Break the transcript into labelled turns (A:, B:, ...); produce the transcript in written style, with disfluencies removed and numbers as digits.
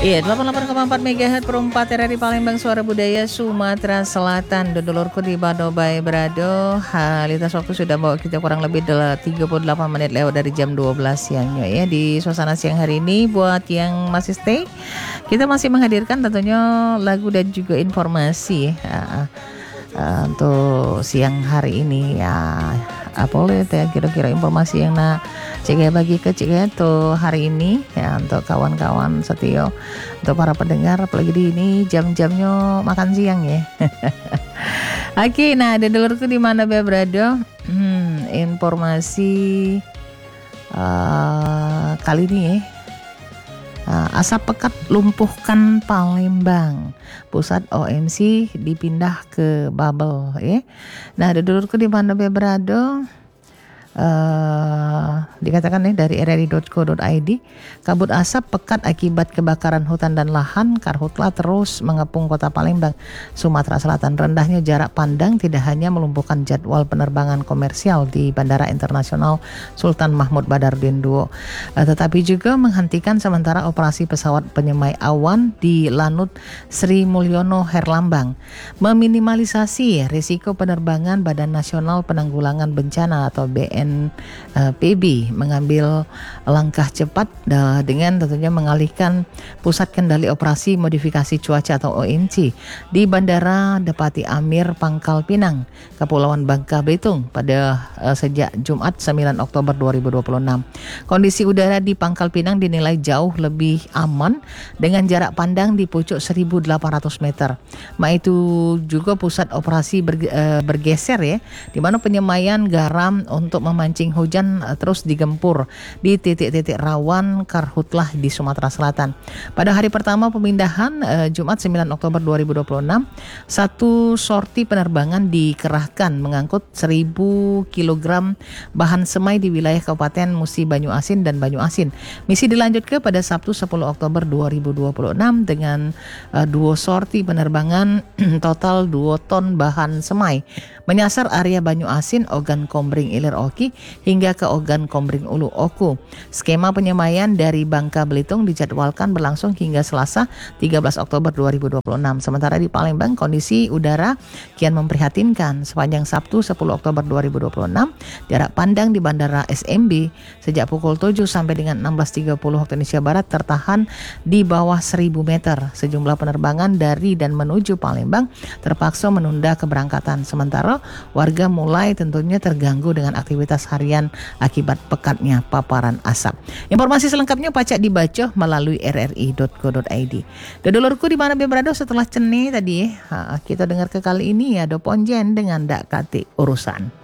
A: Iya, 88,4 MHz perempat RRI Palembang Suara Budaya Sumatera Selatan. Dodolorku di Badobai Berado. Halitas waktu sudah bawa kita kurang lebih 38 menit lewat dari jam 12 siangnya ya. Di suasana siang hari ini buat yang masih stay, kita masih menghadirkan tentunya lagu dan juga informasi untuk siang hari ini ya. Boleh ya kira-kira informasi yang Cik bagi ke Cik tuh hari ini ya untuk kawan-kawan setia, untuk para pendengar apalagi di ini jam-jamnya makan siang ya. Oke, nah ada dulurku di mana berada? Informasi kali ini ya. Asap pekat lumpuhkan Palembang, pusat OMC dipindah ke Babel ya. Nah ada dulurku di mana berada? Dikatakan dari rri.co.id, kabut asap pekat akibat kebakaran hutan dan lahan karhutla terus mengepung kota Palembang, Sumatera Selatan. Rendahnya jarak pandang tidak hanya melumpuhkan jadwal penerbangan komersial di Bandara Internasional Sultan Mahmud Badarudin II, tetapi juga menghentikan sementara operasi pesawat penyemai awan di Lanut Sri Mulyono Herlambang. Meminimalisasi risiko penerbangan, Badan Nasional Penanggulangan Bencana atau BNPB mengambil langkah cepat dengan tentunya mengalihkan pusat kendali operasi modifikasi cuaca atau OMC di Bandara Depati Amir Pangkal Pinang, Kepulauan Bangka Belitung pada sejak Jumat 9 Oktober 2026. Kondisi udara di Pangkal Pinang dinilai jauh lebih aman dengan jarak pandang di pucuk 1.800 meter. Itu juga pusat operasi bergeser ya, di mana penyemaian garam untuk memancing hujan terus digempur di titik-titik rawan karhutlah di Sumatera Selatan. Pada hari pertama pemindahan Jumat 9 Oktober 2026, satu sorti penerbangan dikerahkan mengangkut 1.000 kg bahan semai di wilayah Kabupaten Musi Banyuasin dan Banyuasin. Misi dilanjutkan pada Sabtu 10 Oktober 2026 dengan 2 sorti penerbangan total 2 ton bahan semai menyasar area Banyuasin, Ogan Kombring Ilir Oki hingga ke Ogan Kombring Ulu Oku. Skema penyemaian dari Bangka Belitung dijadwalkan berlangsung hingga Selasa 13 Oktober 2026. Sementara di Palembang kondisi udara kian memprihatinkan. Sepanjang Sabtu 10 Oktober 2026, jarak pandang di Bandara SMB sejak pukul 7 sampai dengan 16.30 waktu Indonesia Barat tertahan di bawah 1.000 meter. Sejumlah penerbangan dari dan menuju Palembang terpaksa menunda keberangkatan. Sementara warga mulai tentunya terganggu dengan aktivitas harian akibat pekatnya paparan asap. Informasi selengkapnya pacak dibaca melalui rri.co.id. Dodolorku di mana berada setelah cene tadi kita dengar ke kali ini ada Ponjen dengan dak kati urusan.